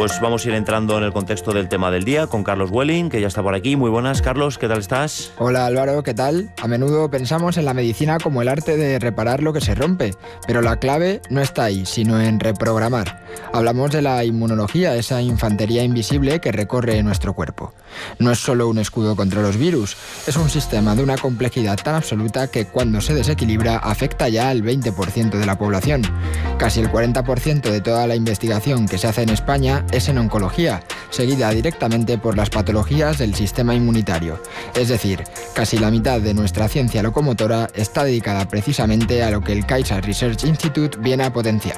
Pues vamos a ir entrando en el contexto del tema del día con Carlos Welling, que ya está por aquí. Muy buenas, Carlos, ¿qué tal estás? Hola Álvaro, ¿qué tal? A menudo pensamos en la medicina como el arte de reparar lo que se rompe, pero la clave no está ahí, sino en reprogramar. Hablamos de la inmunología, esa infantería invisible que recorre nuestro cuerpo. No es solo un escudo contra los virus, es un sistema de una complejidad tan absoluta que cuando se desequilibra afecta ya al 20% de la población. Casi el 40% de toda la investigación que se hace en España es en oncología, seguida directamente por las patologías del sistema inmunitario. Es decir, casi la mitad de nuestra ciencia locomotora está dedicada precisamente a lo que el Kaiser Research Institute viene a potenciar.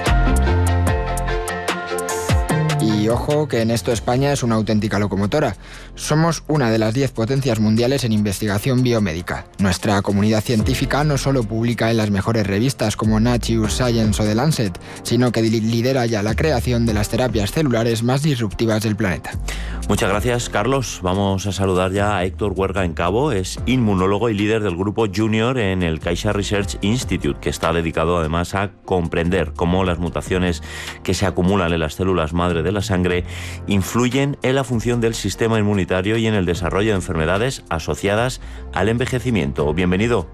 Y ojo que en esto España es una auténtica locomotora. Somos una de las 10 potencias mundiales en investigación biomédica. Nuestra comunidad científica no solo publica en las mejores revistas como Nature, Science o The Lancet, sino que lidera ya la creación de las terapias celulares más disruptivas del planeta. Muchas gracias, Carlos. Vamos a saludar ya a Héctor Huerga en Cabo. Es inmunólogo y líder del grupo Junior en el Kaiser Research Institute, que está dedicado además a comprender cómo las mutaciones que se acumulan en las células madre de la sangre influyen en la función del sistema inmunitario y en el desarrollo de enfermedades asociadas al envejecimiento. Bienvenido.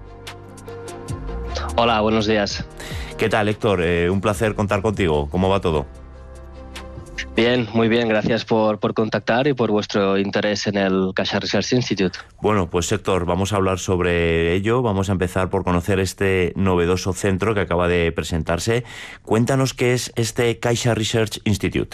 Hola, buenos días. ¿Qué tal, Héctor? Un placer contar contigo. ¿Cómo va todo? Bien, muy bien. Gracias por contactar y por vuestro interés en el Kaiser Research Institute. Bueno, pues Héctor, vamos a hablar sobre ello. Vamos a empezar por conocer este novedoso centro que acaba de presentarse. Cuéntanos qué es este Kaiser Research Institute.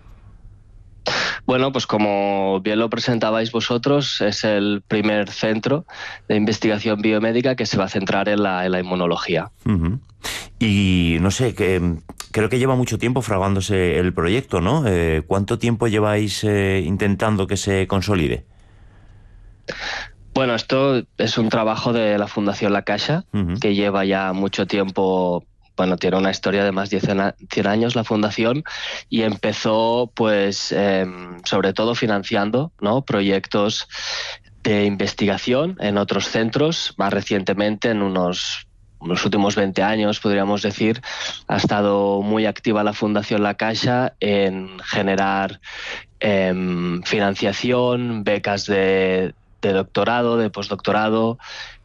Bueno, pues como bien lo presentabais vosotros, es el primer centro de investigación biomédica que se va a centrar en la inmunología. Uh-huh. Y no sé, creo que lleva mucho tiempo fraguándose el proyecto, ¿no? ¿Cuánto tiempo lleváis intentando que se consolide? Bueno, esto es un trabajo de la Fundación La Caixa, uh-huh, que lleva ya mucho tiempo. Bueno, tiene una historia de más de 100 años la fundación y empezó pues sobre todo financiando, ¿no?, proyectos de investigación en otros centros. Más recientemente, en los últimos 20 años, podríamos decir, ha estado muy activa la Fundación La Caixa en generar financiación, becas de doctorado, de postdoctorado.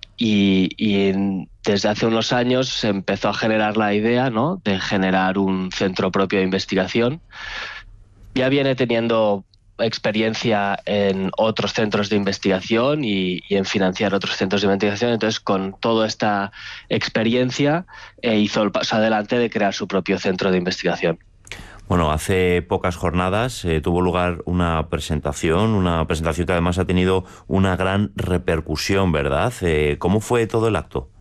Y desde hace unos años se empezó a generar la idea, ¿no?, de generar un centro propio de investigación. Ya viene teniendo experiencia en otros centros de investigación y en financiar otros centros de investigación. Entonces, con toda esta experiencia, hizo el paso adelante de crear su propio centro de investigación. Bueno, hace pocas jornadas tuvo lugar una presentación que además ha tenido una gran repercusión, ¿verdad? ¿Cómo fue todo el acto?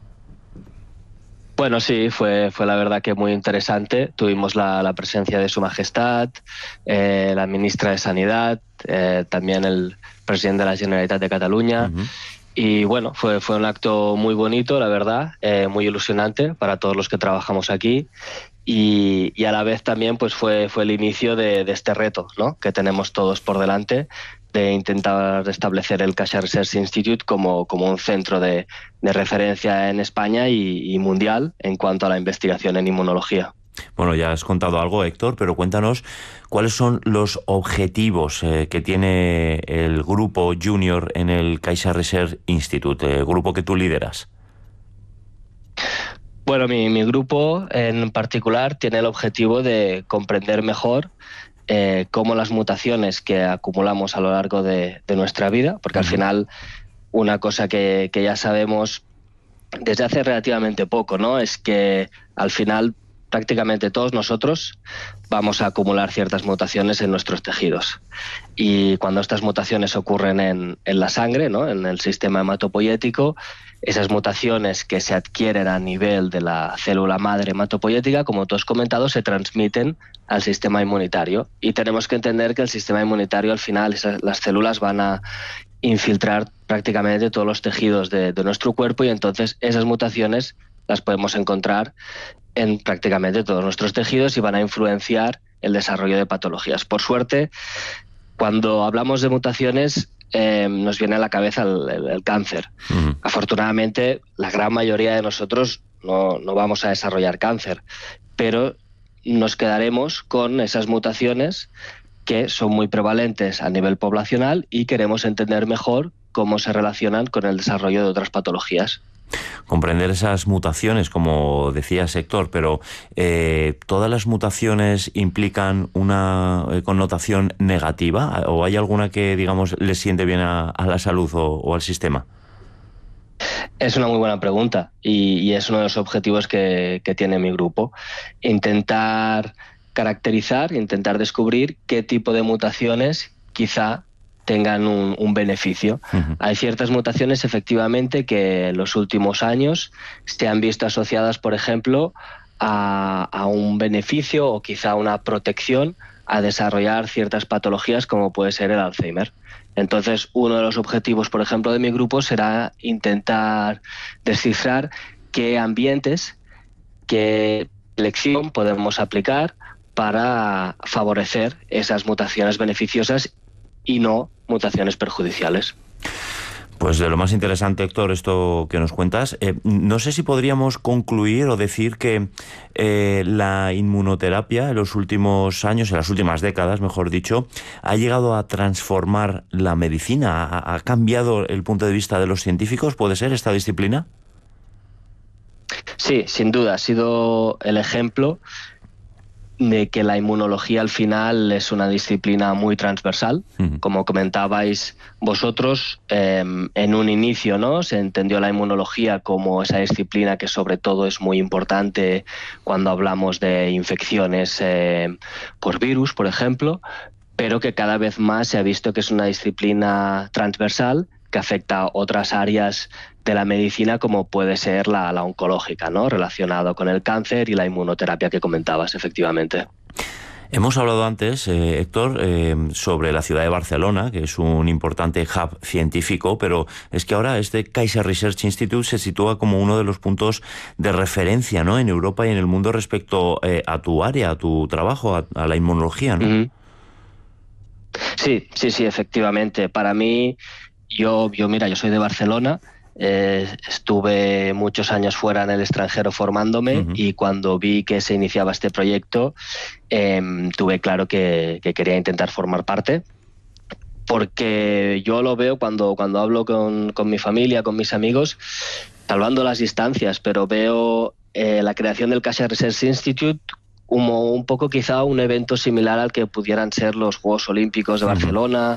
Bueno, sí, fue la verdad que muy interesante. Tuvimos la presencia de Su Majestad, la ministra de Sanidad, también el presidente de la Generalitat de Cataluña. Uh-huh. Y bueno, fue un acto muy bonito, la verdad, muy ilusionante para todos los que trabajamos aquí. Y a la vez también pues fue el inicio de este reto, ¿no?, que tenemos todos por delante, de intentar establecer el Kaiser Research Institute como un centro de referencia en España y mundial en cuanto a la investigación en inmunología. Bueno, ya has contado algo, Héctor, pero cuéntanos cuáles son los objetivos que tiene el grupo Junior en el Kaiser Research Institute, el grupo que tú lideras. Bueno, mi grupo en particular tiene el objetivo de comprender mejor cómo las mutaciones que acumulamos a lo largo de nuestra vida, porque al final una cosa que ya sabemos desde hace relativamente poco, ¿no?, es que al final prácticamente todos nosotros vamos a acumular ciertas mutaciones en nuestros tejidos. Y cuando estas mutaciones ocurren en la sangre, ¿no?, en el sistema hematopoyético, esas mutaciones que se adquieren a nivel de la célula madre hematopoyética, como tú has comentado, se transmiten al sistema inmunitario. Y tenemos que entender que el sistema inmunitario, al final, las células van a infiltrar prácticamente todos los tejidos de nuestro cuerpo, y entonces esas mutaciones las podemos encontrar en prácticamente todos nuestros tejidos y van a influenciar el desarrollo de patologías. Por suerte, cuando hablamos de mutaciones, nos viene a la cabeza el cáncer. Uh-huh. Afortunadamente, la gran mayoría de nosotros no vamos a desarrollar cáncer, pero nos quedaremos con esas mutaciones que son muy prevalentes a nivel poblacional y queremos entender mejor cómo se relacionan con el desarrollo de otras patologías. Comprender esas mutaciones, como decías, Héctor, pero ¿todas las mutaciones implican una connotación negativa? ¿O hay alguna que, digamos, le siente bien a la salud o al sistema? Es una muy buena pregunta y es uno de los objetivos que tiene mi grupo. Intentar caracterizar, intentar descubrir qué tipo de mutaciones quizá tengan un beneficio. Uh-huh. Hay ciertas mutaciones, efectivamente, que en los últimos años se han visto asociadas, por ejemplo, a un beneficio o quizá una protección a desarrollar ciertas patologías como puede ser el Alzheimer. Entonces, uno de los objetivos, por ejemplo, de mi grupo será intentar descifrar qué ambientes, qué selección podemos aplicar para favorecer esas mutaciones beneficiosas y no mutaciones perjudiciales. Pues de lo más interesante, Héctor, esto que nos cuentas. No sé si podríamos concluir o decir que la inmunoterapia en los últimos años, en las últimas décadas, mejor dicho, ha llegado a transformar la medicina, ha cambiado el punto de vista de los científicos. ¿Puede ser esta disciplina? Sí, sin duda, ha sido el ejemplo de que la inmunología al final es una disciplina muy transversal. Como comentabais vosotros, en un inicio, ¿no?, se entendió la inmunología como esa disciplina que sobre todo es muy importante cuando hablamos de infecciones por virus, por ejemplo, pero que cada vez más se ha visto que es una disciplina transversal que afecta a otras áreas de la medicina, como puede ser la oncológica, ¿no?, relacionado con el cáncer y la inmunoterapia que comentabas, efectivamente. Hemos hablado antes, Héctor, sobre la ciudad de Barcelona, que es un importante hub científico, pero es que ahora este Kaiser Research Institute se sitúa como uno de los puntos de referencia, ¿no?, en Europa y en el mundo respecto a tu área, a tu trabajo, a la inmunología, ¿no? Uh-huh. Sí, efectivamente. Para mí, yo soy de Barcelona. Estuve muchos años fuera en el extranjero formándome, uh-huh, y cuando vi que se iniciaba este proyecto tuve claro que quería intentar formar parte, porque yo lo veo cuando hablo con mi familia, con mis amigos, salvando las distancias, pero veo la creación del Kaiser Research Institute como un poco quizá un evento similar al que pudieran ser los Juegos Olímpicos de Barcelona,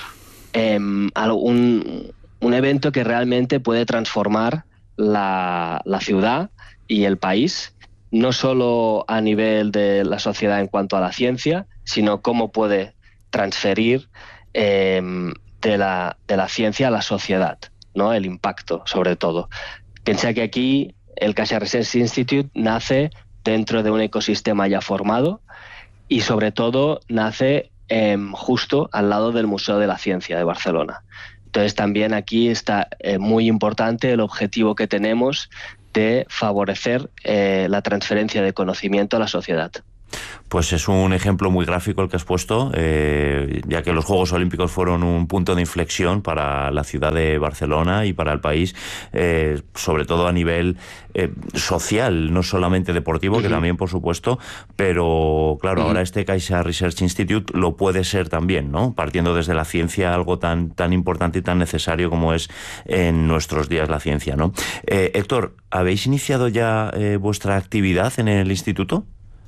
un evento que realmente puede transformar la ciudad y el país, no solo a nivel de la sociedad en cuanto a la ciencia, sino cómo puede transferir de la ciencia a la sociedad, ¿no?, el impacto sobre todo. Piensa que aquí el Kaiser Research Institute nace dentro de un ecosistema ya formado y sobre todo nace justo al lado del Museo de la Ciencia de Barcelona. Entonces también aquí está muy importante el objetivo que tenemos de favorecer la transferencia de conocimiento a la sociedad. Pues es un ejemplo muy gráfico el que has puesto, ya que los Juegos Olímpicos fueron un punto de inflexión para la ciudad de Barcelona y para el país, sobre todo a nivel social, no solamente deportivo, uh-huh, que también, por supuesto, pero claro, uh-huh, ahora este Kaiser Research Institute lo puede ser también, ¿no?, partiendo desde la ciencia, algo tan importante y tan necesario como es en nuestros días la ciencia, ¿no? Héctor, ¿habéis iniciado ya vuestra actividad en el instituto?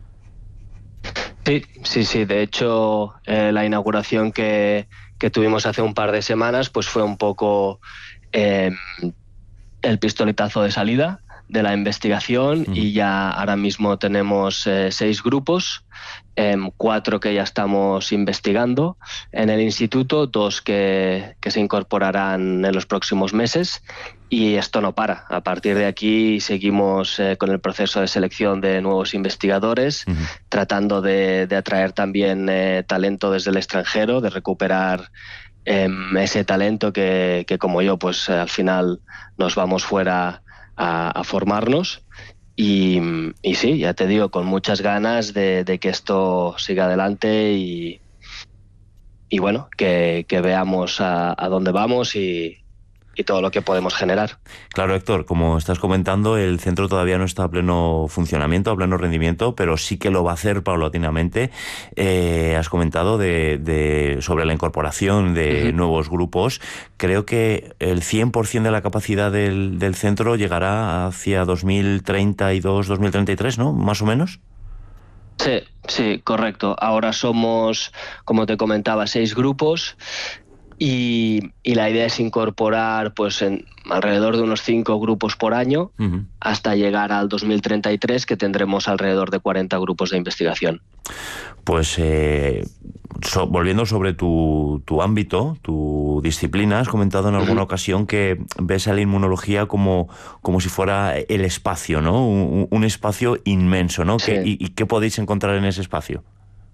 Sí. De hecho, la inauguración que tuvimos hace un par de semanas, pues fue un poco el pistoletazo de salida de la investigación, y ya ahora mismo tenemos 6 grupos, 4 que ya estamos investigando en el instituto, 2 que se incorporarán en los próximos meses, y esto no para. A partir de aquí seguimos con el proceso de selección de nuevos investigadores, uh-huh, tratando de atraer también talento desde el extranjero, de recuperar ese talento que como yo, pues al final nos vamos fuera a formarnos, y sí, ya te digo, con muchas ganas de que esto siga adelante y bueno, que veamos a dónde vamos y todo lo que podemos generar. Claro, Héctor, como estás comentando, el centro todavía no está a pleno funcionamiento, a pleno rendimiento, pero sí que lo va a hacer paulatinamente. Has comentado sobre la incorporación de nuevos grupos. Creo que el 100% de la capacidad del centro llegará hacia 2032, 2033, ¿no? Más o menos. Sí, correcto. Ahora somos, como te comentaba, 6 grupos. Y la idea es incorporar pues alrededor de unos 5 grupos por año hasta llegar al 2033, que tendremos alrededor de 40 grupos de investigación. Pues volviendo sobre tu ámbito, tu disciplina, has comentado en alguna ocasión que ves a la inmunología como si fuera el espacio, ¿no? Un espacio inmenso, ¿no? Sí. ¿Y qué podéis encontrar en ese espacio?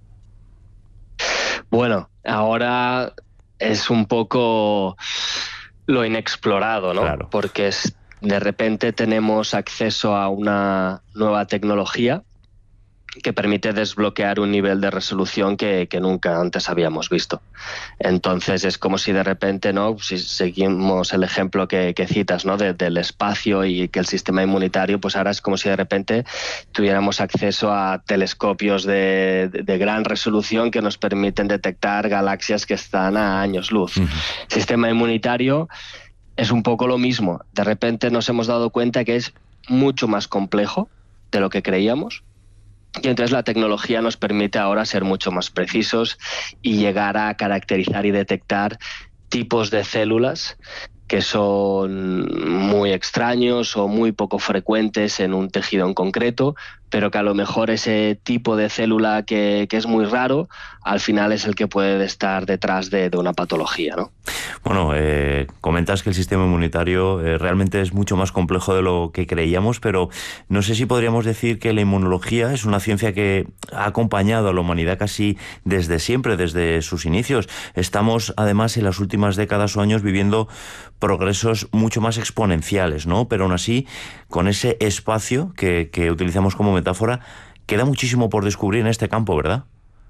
Bueno, ahora es un poco lo inexplorado, ¿no? Claro. Porque de repente tenemos acceso a una nueva tecnología que permite desbloquear un nivel de resolución que nunca antes habíamos visto. Entonces es como si de repente, ¿no? Si seguimos el ejemplo que citas, ¿no? Del espacio y que el sistema inmunitario, pues ahora es como si de repente tuviéramos acceso a telescopios de gran resolución que nos permiten detectar galaxias que están a años luz. Sistema inmunitario es un poco lo mismo. De repente nos hemos dado cuenta que es mucho más complejo de lo que creíamos. Y entonces la tecnología nos permite ahora ser mucho más precisos y llegar a caracterizar y detectar tipos de células que son muy extraños o muy poco frecuentes en un tejido en concreto, pero que a lo mejor ese tipo de célula que es muy raro, al final es el que puede estar detrás de una patología, ¿no? Bueno, comentas que el sistema inmunitario realmente es mucho más complejo de lo que creíamos, pero no sé si podríamos decir que la inmunología es una ciencia que ha acompañado a la humanidad casi desde siempre, desde sus inicios. Estamos, además, en las últimas décadas o años viviendo progresos mucho más exponenciales, ¿no? Pero aún así, con ese espacio que utilizamos como metáfora, queda muchísimo por descubrir en este campo, ¿verdad?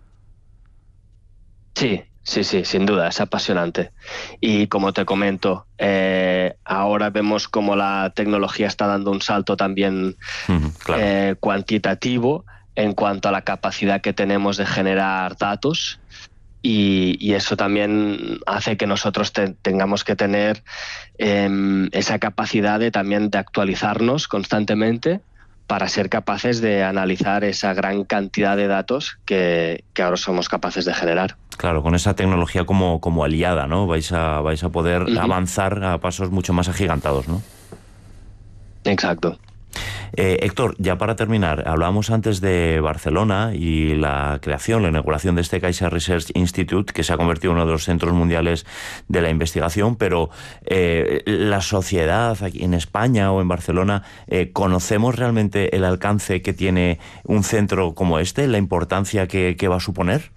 Sí, sin duda, es apasionante. Y como te comento, ahora vemos cómo la tecnología está dando un salto también claro. Cuantitativo en cuanto a la capacidad que tenemos de generar datos. Y eso también hace que nosotros tengamos que tener esa capacidad también de actualizarnos constantemente para ser capaces de analizar esa gran cantidad de datos que ahora somos capaces de generar. Claro, con esa tecnología como aliada, ¿no? Vais a poder avanzar a pasos mucho más agigantados, ¿no? Exacto. Héctor, ya para terminar, hablábamos antes de Barcelona y la creación, la inauguración de este Caixa Research Institute, que se ha convertido en uno de los centros mundiales de la investigación, pero la sociedad aquí en España o en Barcelona, ¿conocemos realmente el alcance que tiene un centro como este, la importancia que va a suponer?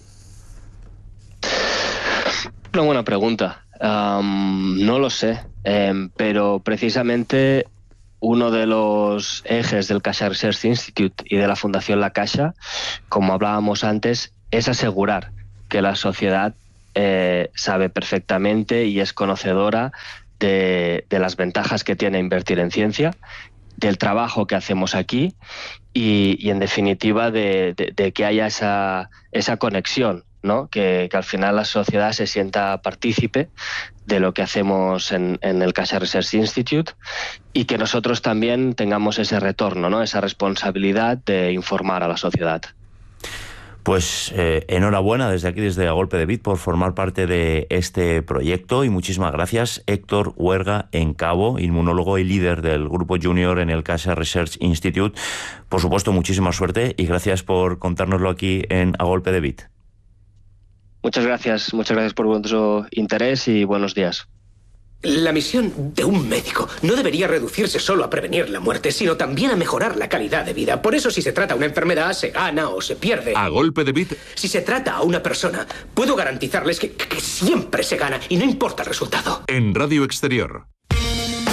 Una buena pregunta. No lo sé, pero precisamente uno de los ejes del Caixa Research Institute y de la Fundación La Caixa, como hablábamos antes, es asegurar que la sociedad sabe perfectamente y es conocedora de las ventajas que tiene invertir en ciencia, del trabajo que hacemos aquí y en definitiva de que haya esa conexión, ¿no? Que al final la sociedad se sienta partícipe de lo que hacemos en el Caixa Research Institute y que nosotros también tengamos ese retorno, ¿no? Esa responsabilidad de informar a la sociedad. Pues enhorabuena desde aquí, desde A Golpe de Bit, por formar parte de este proyecto y muchísimas gracias, Héctor Huerga en Cabo, inmunólogo y líder del Grupo Junior en el Caixa Research Institute. Por supuesto, muchísima suerte y gracias por contárnoslo aquí en A Golpe de Bit. Muchas gracias por vuestro interés y buenos días. La misión de un médico no debería reducirse solo a prevenir la muerte, sino también a mejorar la calidad de vida. Por eso, si se trata a una enfermedad, se gana o se pierde. A Golpe de Bit. Si se trata a una persona, puedo garantizarles que siempre se gana y no importa el resultado. En Radio Exterior.